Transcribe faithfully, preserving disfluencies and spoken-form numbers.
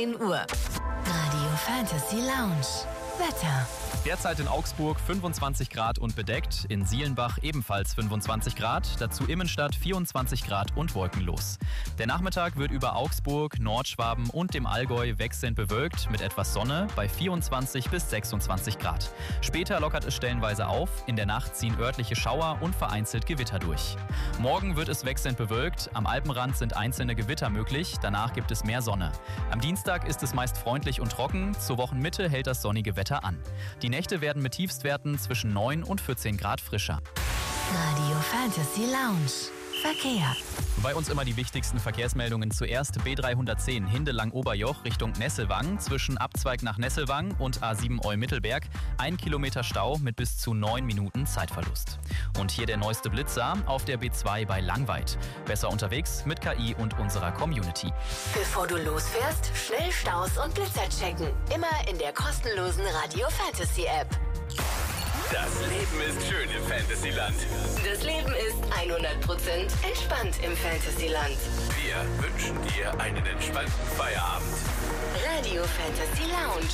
zehn Uhr. Radio Fantasy Lounge. Wetter. Derzeit in Augsburg fünfundzwanzig Grad und bedeckt, in Sielenbach ebenfalls fünfundzwanzig Grad, dazu Immenstadt vierundzwanzig Grad und wolkenlos. Der Nachmittag wird über Augsburg, Nordschwaben und dem Allgäu wechselnd bewölkt mit etwas Sonne bei vierundzwanzig bis sechsundzwanzig Grad. Später lockert es stellenweise auf, in der Nacht ziehen örtliche Schauer und vereinzelt Gewitter durch. Morgen wird es wechselnd bewölkt, am Alpenrand sind einzelne Gewitter möglich, danach gibt es mehr Sonne. Am Dienstag ist es meist freundlich und trocken, zur Wochenmitte hält das sonnige Wetter an. Die Nächte werden mit Tiefstwerten zwischen neun und vierzehn Grad frischer. Radio Fantasy Lounge. Verkehr. Bei uns immer die wichtigsten Verkehrsmeldungen. Zuerst B dreihundertzehn Hindelang-Oberjoch Richtung Nesselwang. Zwischen Abzweig nach Nesselwang und A sieben Eu-Mittelberg. Ein Kilometer Stau mit bis zu neun Minuten Zeitverlust. Und hier der neueste Blitzer auf der B zwei bei Langweid. Besser unterwegs mit K I und unserer Community. Bevor du losfährst, schnell Staus und Blitzer checken. Immer in der kostenlosen Radio Fantasy App. Das Leben ist schön im Fantasyland. Das Leben ist hundert Prozent entspannt im Fantasyland. Wir wünschen dir einen entspannten Feierabend. Radio Fantasy Lounge.